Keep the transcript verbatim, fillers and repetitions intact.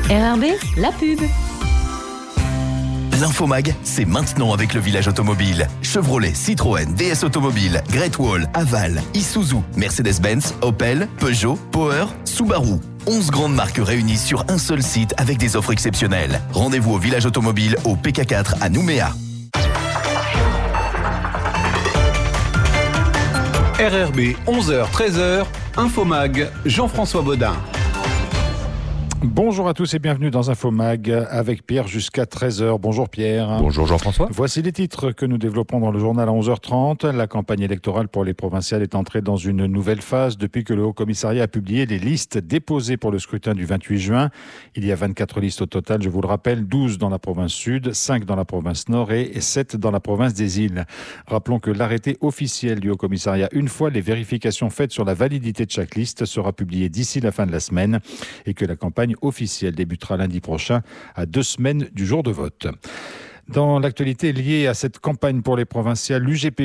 R R B, la pub. L'Infomag, c'est maintenant avec le village automobile. Chevrolet, Citroën, D S Automobile, Great Wall, Aval, Isuzu, Mercedes-Benz, Opel, Peugeot, Power, Subaru. onze grandes marques réunies sur un seul site avec des offres exceptionnelles. Rendez-vous au village automobile au P K quatre à Nouméa. R R B, onze heures treize heures, Infomag, Jean-François Baudin. Bonjour à tous et bienvenue dans Infomag avec Pierre jusqu'à treize heures. Bonjour Pierre. Bonjour Jean-François. Voici les titres que nous développons dans le journal à onze heures trente. La campagne électorale pour les provinciales est entrée dans une nouvelle phase depuis que le Haut-Commissariat a publié les listes déposées pour le scrutin du vingt-huit juin. Il y a vingt-quatre listes au total, je vous le rappelle, douze dans la province sud, cinq dans la province nord et sept dans la province des îles. Rappelons que l'arrêté officiel du Haut-Commissariat, une fois les vérifications faites sur la validité de chaque liste, sera publié d'ici la fin de la semaine et que la campagne officielle débutera lundi prochain à deux semaines du jour de vote. Dans l'actualité liée à cette campagne pour les provinciales, l'U G P